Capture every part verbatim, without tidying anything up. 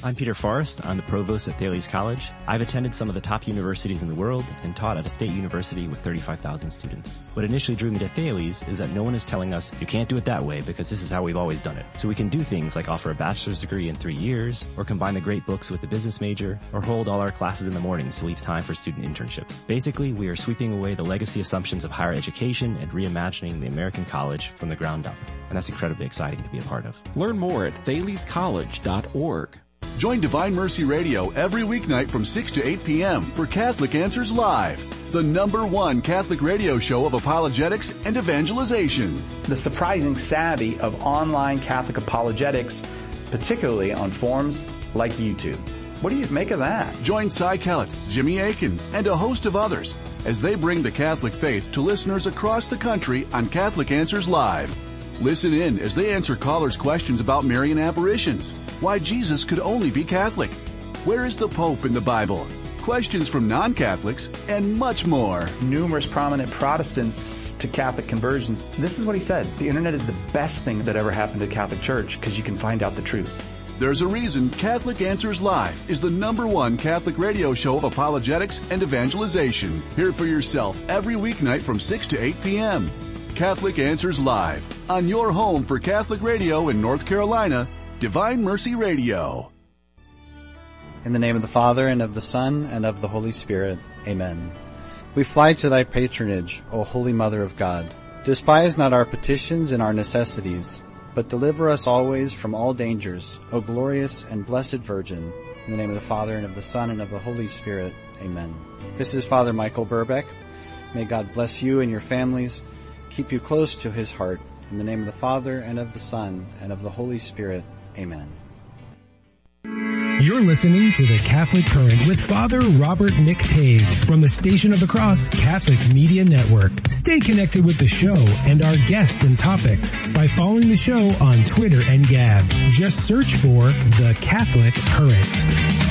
I'm Peter Forrest. I'm the provost at Thales College. I've attended some of the top universities in the world and taught at a state university with thirty-five thousand students. What initially drew me to Thales is that no one is telling us, you can't do it that way because this is how we've always done it. So we can do things like offer a bachelor's degree in three years, or combine the great books with the business major, or hold all our classes in the mornings to leave time for student internships. Basically, we are sweeping away the legacy assumptions of higher education and reimagining the American college from the ground up. And that's incredibly exciting to be a part of. Learn more at thales college dot org. Join Divine Mercy Radio every weeknight from six to eight p.m. for Catholic Answers Live, the number one Catholic radio show of apologetics and evangelization. The surprising savvy of online Catholic apologetics, particularly on forums like YouTube. What do you make of that? Join Cy Kellett, Jimmy Akin, and a host of others as they bring the Catholic faith to listeners across the country on Catholic Answers Live. Listen in as they answer callers' questions about Marian apparitions, why Jesus could only be Catholic, where is the Pope in the Bible, questions from non-Catholics, and much more. Numerous prominent Protestants to Catholic conversions. This is what he said. The internet is the best thing that ever happened to the Catholic Church because you can find out the truth. There's a reason Catholic Answers Live is the number one Catholic radio show of apologetics and evangelization. Hear it for yourself every weeknight from six to eight p.m. Catholic Answers Live, on your home for Catholic radio in North Carolina, Divine Mercy Radio. In the name of the Father, and of the Son, and of the Holy Spirit. Amen. We fly to thy patronage, O Holy Mother of God. Despise not our petitions and our necessities, but deliver us always from all dangers, O glorious and blessed Virgin. In the name of the Father, and of the Son, and of the Holy Spirit. Amen. This is Father Michael Burbeck. May God bless you and your families, keep you close to his heart. In the name of the Father, and of the Son, and of the Holy Spirit. Amen. You're listening to The Catholic Current with Father Robert McTague from the Station of the Cross Catholic Media Network. Stay connected with the show and our guests and topics by following the show on Twitter and Gab. Just search for The Catholic Current.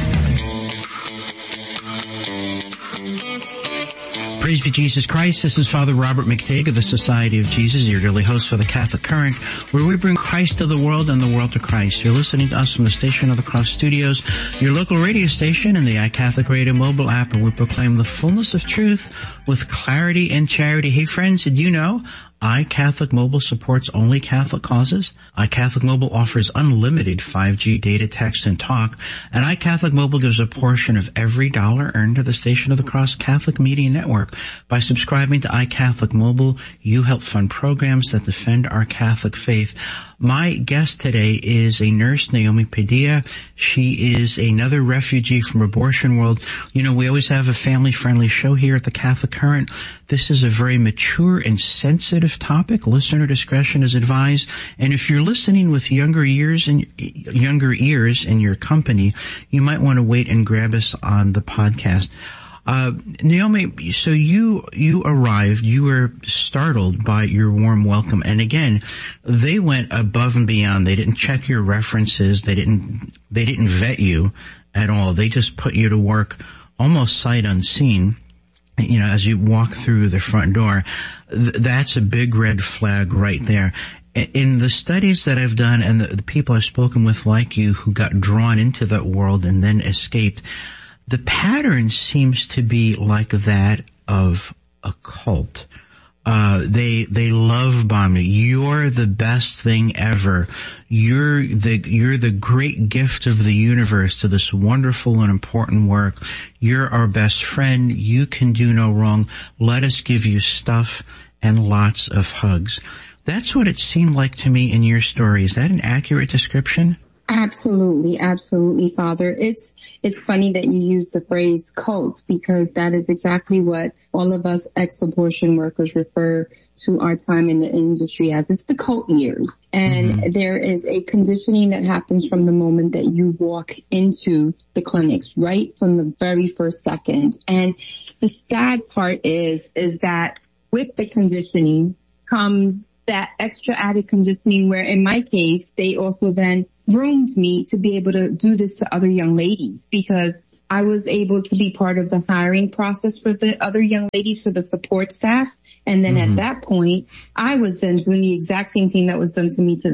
Praise be Jesus Christ. This is Father Robert McTague of the Society of Jesus, your daily host for the Catholic Current, where we bring Christ to the world and the world to Christ. You're listening to us from the Station of the Cross Studios, your local radio station, and the iCatholic Radio mobile app, and we proclaim the fullness of truth with clarity and charity. Hey friends, did you know iCatholic Mobile supports only Catholic causes? iCatholic Mobile offers unlimited five G data, text, and talk, and iCatholic Mobile gives a portion of every dollar earned to the Station of the Cross Catholic Media Network. By subscribing to iCatholic Mobile, you help fund programs that defend our Catholic faith. My guest today is a nurse, Naomi Padilla. She is another refugee from abortion world. You know, we always have a family-friendly show here at the Catholic Current. This is a very mature and sensitive topic. Listener discretion is advised. And if you're listening with younger ears and younger ears in your company, you might want to wait and grab us on the podcast. Uh, Naomi, so you, you arrived, you were startled by your warm welcome. And again, they went above and beyond. They didn't check your references. They didn't, they didn't vet you at all. They just put you to work almost sight unseen. You know, as you walk through the front door. Th- that's a big red flag right there. In the studies that I've done and the, the people I've spoken with like you who got drawn into that world and then escaped, the pattern seems to be like that of a cult. Uh, they, they love bombing. You're the best thing ever. You're the, you're the great gift of the universe to this wonderful and important work. You're our best friend. You can do no wrong. Let us give you stuff and lots of hugs. That's what it seemed like to me in your story. Is that an accurate description? Absolutely, absolutely, Father. It's it's funny that you use the phrase cult, because that is exactly what all of us ex-abortion workers refer to our time in the industry as. It's the cult years. And mm-hmm. there is a conditioning that happens from the moment that you walk into the clinics, right from the very first second. And the sad part is, is that with the conditioning comes that extra added conditioning where in my case, they also then groomed me to be able to do this to other young ladies, because I was able to be part of the hiring process for the other young ladies for the support staff. And then mm-hmm. at that point, I was then doing the exact same thing that was done to me to them.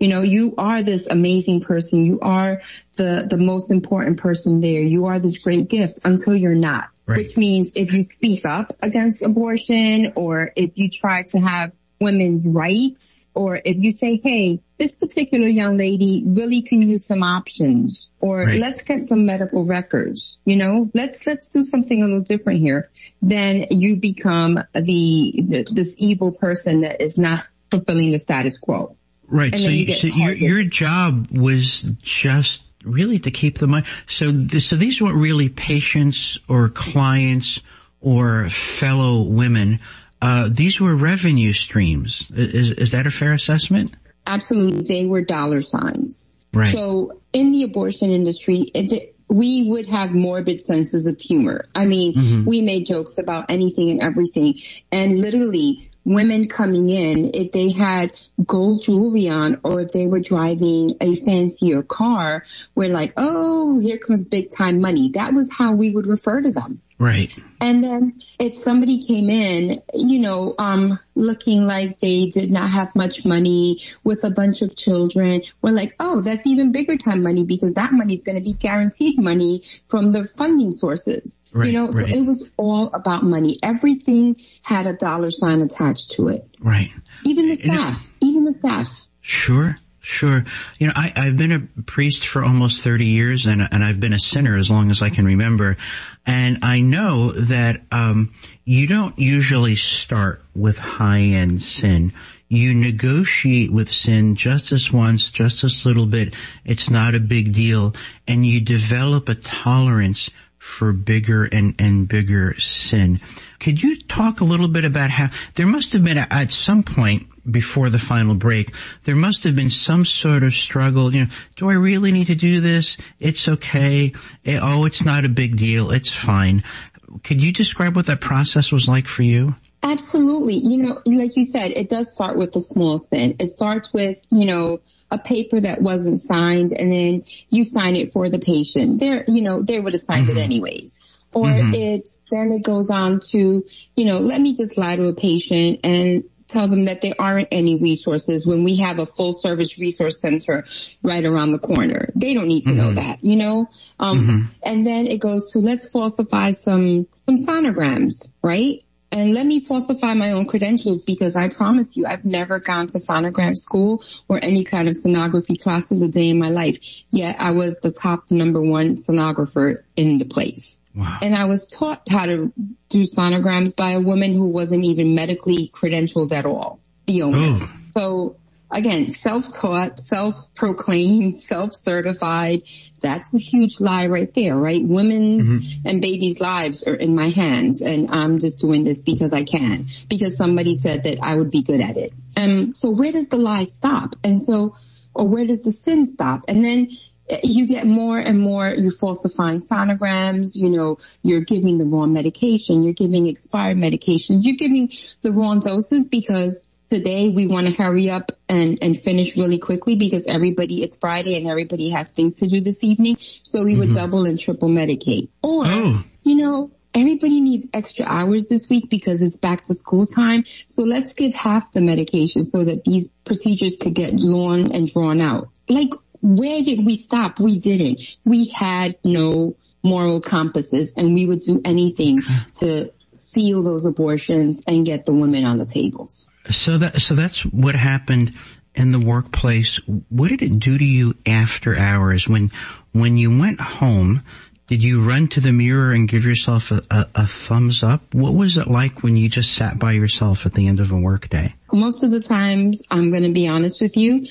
You know, you are this amazing person. You are the, the most important person there. You are this great gift until you're not. Right. Which means if you speak up against abortion, or if you try to have women's rights, or if you say, hey, this particular young lady really can use some options, or right. let's get some medical records, you know, let's, let's do something a little different here, then you become the, the this evil person that is not fulfilling the status quo. Right. And so, you, so your, your job was just really to keep the money. So, this, so these weren't really patients or clients or fellow women. Uh, these were revenue streams. Is, is that a fair assessment? Absolutely. They were dollar signs. Right. So in the abortion industry, it, we would have morbid senses of humor. I mean, mm-hmm. we made jokes about anything and everything. And literally, women coming in, if they had gold jewelry on, or if they were driving a fancier car, we're like, oh, here comes big time money. That was how we would refer to them. Right. And then if somebody came in, you know, um, looking like they did not have much money with a bunch of children, we're like, oh, that's even bigger time money, because that money is going to be guaranteed money from the funding sources. Right, you know, right. So it was all about money. Everything had a dollar sign attached to it. Right. Even the staff, you know, even the staff. Sure. Sure. You know, I, I've been a priest for almost thirty years, and, and I've been a sinner as long as I can remember. And I know that, um, you don't usually start with high-end sin. You negotiate with sin just this once, just this little bit. It's not a big deal. And you develop a tolerance for bigger and, and bigger sin. Could you talk a little bit about how there must have been a, at some point before the final break, there must have been some sort of struggle. You know, do I really need to do this? It's okay. Oh, it's not a big deal. It's fine. Could you describe what that process was like for you? Absolutely. You know, like you said, it does start with the small sin. It starts with, you know, a paper that wasn't signed, and then you sign it for the patient. They're, you know, they would have signed mm-hmm. it anyways. Or mm-hmm. it's, then it goes on to, you know, let me just lie to a patient and tell them that there aren't any resources when we have a full service resource center right around the corner. They don't need to mm-hmm. know that, you know? Um, mm-hmm. and then it goes to, let's falsify some, some sonograms, right? And let me falsify my own credentials, because I promise you, I've never gone to sonogram school or any kind of sonography classes a day in my life. Yet I was the top number one sonographer in the place. Wow. And I was taught how to do sonograms by a woman who wasn't even medically credentialed at all. The owner. Oh. So again, self-taught, self-proclaimed, self-certified. That's a huge lie right there, right? Women's mm-hmm. and babies' lives are in my hands, and I'm just doing this because I can, because somebody said that I would be good at it. And so where does the lie stop? And so, or where does the sin stop? And then you get more and more, you're falsifying sonograms, you know, you're giving the wrong medication, you're giving expired medications, you're giving the wrong doses, because today we want to hurry up and, and finish really quickly, because everybody, it's Friday and everybody has things to do this evening. So we mm-hmm. would double and triple medicate. Or, oh. you know, everybody needs extra hours this week because it's back to school time. So let's give half the medication so that these procedures could get long and drawn out. Like, where did we stop? We didn't. We had no moral compasses, and we would do anything to seal those abortions and get the women on the tables. So that, so that's what happened in the workplace. What did it do to you after hours? When, when you went home, did you run to the mirror and give yourself a, a, a thumbs up? What was it like when you just sat by yourself at the end of a workday? Most of the times, I'm going to be honest with you,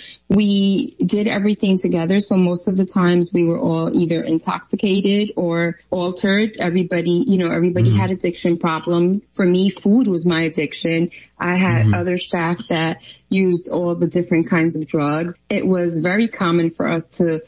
we did everything together. So most of the times we were all either intoxicated or altered. Everybody, you know, everybody mm-hmm. had addiction problems. For me, food was my addiction. I had mm-hmm. other staff that used all the different kinds of drugs. It was very common for us to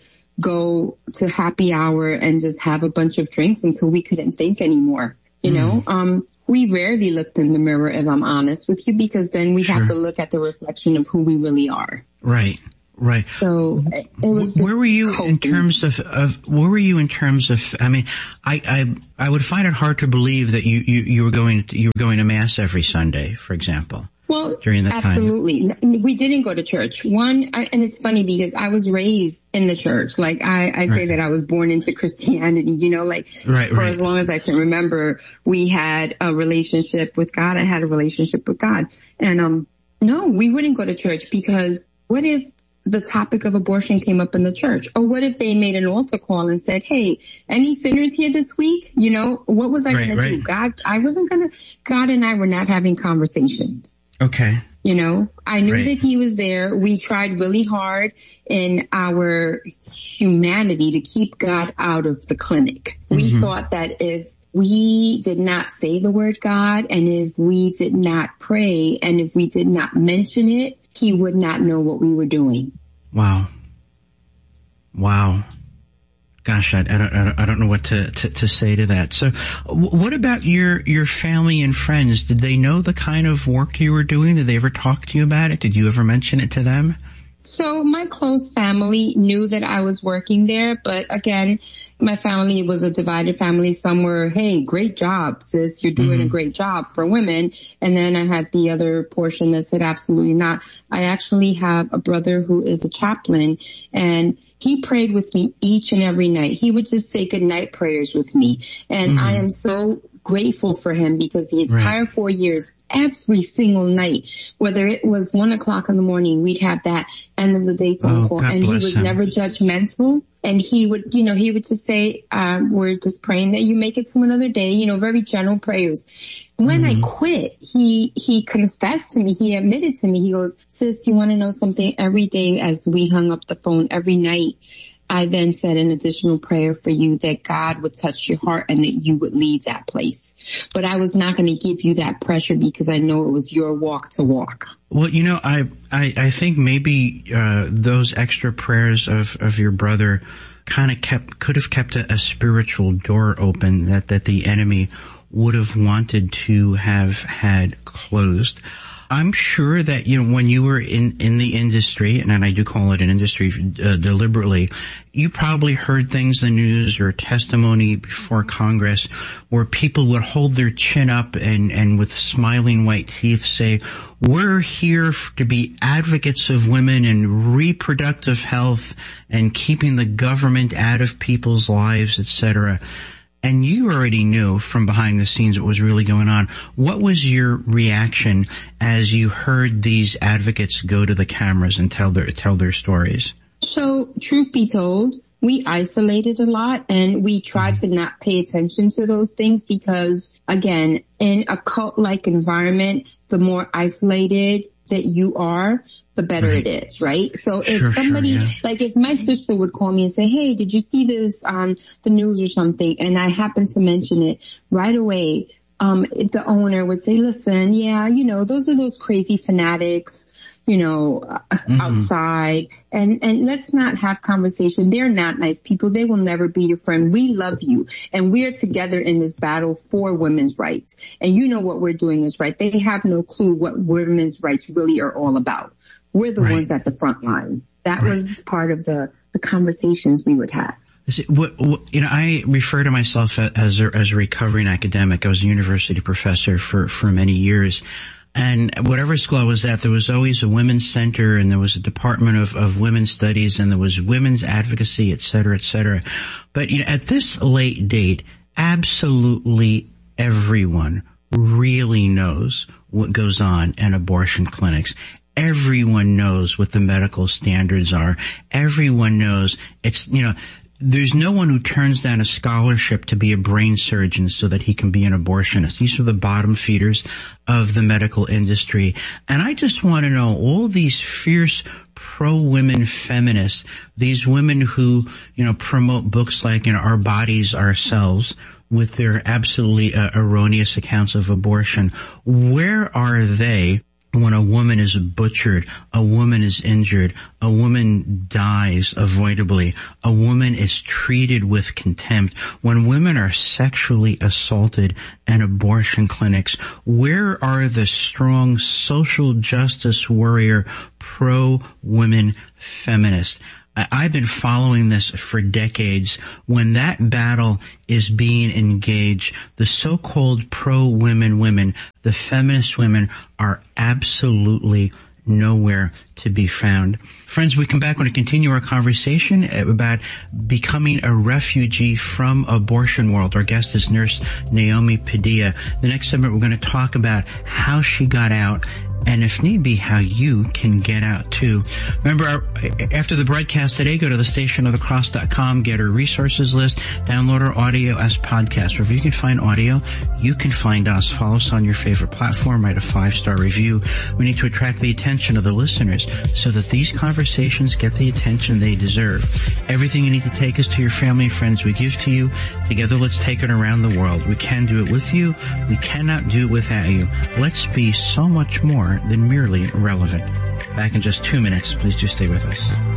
go to happy hour and just have a bunch of drinks until we couldn't think anymore. You mm. know, um, we rarely looked in the mirror, if I'm honest with you, because then we sure. have to look at the reflection of who we really are. Right. Right. So it, it was just where were you coping. in terms of, of, where were you in terms of, I mean, I, I, I would find it hard to believe that you, you, you were going to, you were going to mass every Sunday, for example. well, during that absolutely. time? Absolutely. We didn't go to church. One, I, and it's funny because I was raised in the church. Like I, I say right. that I was born into Christianity, you know, like right, for right. as long as I can remember, we had a relationship with God. I had a relationship with God. And, um, no, we wouldn't go to church because what if the topic of abortion came up in the church? Or what if they made an altar call and said, hey, any sinners here this week? You know, what was I right, going right. to do? God, I wasn't going to, God and I were not having conversations. Okay. You know, I knew right. that he was there. We tried really hard in our humanity to keep God out of the clinic. Mm-hmm. We thought that if we did not say the word God and if we did not pray and if we did not mention it, he would not know what we were doing. Wow. Wow. Gosh, I, I don't, I don't, I don't know what to, to, to say to that. So what about your, your family and friends? Did they know the kind of work you were doing? Did they ever talk to you about it? Did you ever mention it to them? So my close family knew that I was working there, but again, my family was a divided family. Some were, hey, great job, sis, you're doing mm-hmm. a great job for women. And then I had the other portion that said absolutely not. I actually have a brother who is a chaplain, and he prayed with me each and every night. He would just say good night prayers with me. And mm-hmm. I am so grateful for him because the entire right. four years, every single night, whether it was one o'clock in the morning, we'd have that end of the day phone oh, call. God and he was him. never judgmental. And he would, you know, he would just say, um, we're just praying that you make it to another day, you know, very general prayers. When mm-hmm. I quit, he, he confessed to me, he admitted to me, he goes, sis, you want to know something? Every day as we hung up the phone, every night, I then said an additional prayer for you that God would touch your heart and that you would leave that place. But I was not going to give you that pressure because I know it was your walk to walk. Well, you know, I, I, I think maybe, uh, those extra prayers of, of your brother kind of kept, could have kept a, a spiritual door open that, that the enemy would have wanted to have had closed. I'm sure that, you know, when you were in, in the industry, and I do call it an industry uh, deliberately, you probably heard things in the news or testimony before Congress where people would hold their chin up and, and with smiling white teeth say, we're here to be advocates of women and reproductive health and keeping the government out of people's lives, et cetera. And you already knew from behind the scenes what was really going on. What was your reaction as you heard these advocates go to the cameras and tell their tell their stories? So, truth be told, we isolated a lot and we tried mm-hmm. to not pay attention to those things because, again, in a cult-like environment, the more isolated that you are, the better right. it is, right? So if sure, somebody, sure, yeah. like if my sister would call me and say, hey, did you see this on the news or something? And I happen to mention it right away. Um, the owner would say, listen, yeah, you know, those are those crazy fanatics, you know, mm-hmm. outside, and, and let's not have conversation. They're not nice people. They will never be your friend. We love you and we're together in this battle for women's rights. And you know what we're doing is right. They have no clue what women's rights really are all about. We're the right. ones at the front line. That right. was part of the, the conversations we would have. What, what, you know, I refer to myself as a, as a recovering academic. I was a university professor for, for many years. And whatever school I was at, there was always a women's center and there was a department of, of women's studies and there was women's advocacy, et cetera, et cetera. But, you know, at this late date, absolutely everyone really knows what goes on in abortion clinics. Everyone knows what the medical standards are. Everyone knows it's, you know, there's no one who turns down a scholarship to be a brain surgeon so that he can be an abortionist. These are the bottom feeders of the medical industry. And I just want to know, all these fierce pro-women feminists, these women who, you know, promote books like, you know, Our Bodies, Ourselves, with their absolutely uh, erroneous accounts of abortion, where are they when a woman is butchered, a woman is injured, a woman dies avoidably, a woman is treated with contempt, when women are sexually assaulted in abortion clinics? Where are the strong social justice warrior pro-women feminists? I, I've been following this for decades. When that battle is being engaged, the so-called pro-women women, the feminist women, are absolutely nowhere to be found. Friends, we come back. We're going to continue our conversation about becoming a refugee from abortion world. Our guest is nurse Naomi Padilla. The next segment, we're going to talk about how she got out, and if need be, how you can get out too. Remember, our, after the broadcast today, go to the station of the cross dot com, get our resources list, download our audio as podcasts. Wherever you can find audio, you can find us. Follow us on your favorite platform, write a five-star review. We need to attract the attention of the listeners so that these conversations get the attention they deserve. Everything you need to take is to your family and friends we give to you. Together, let's take it around the world. We can do it with you. We cannot do it without you. Let's be so much more than merely relevant. Back in just two minutes. Please do stay with us.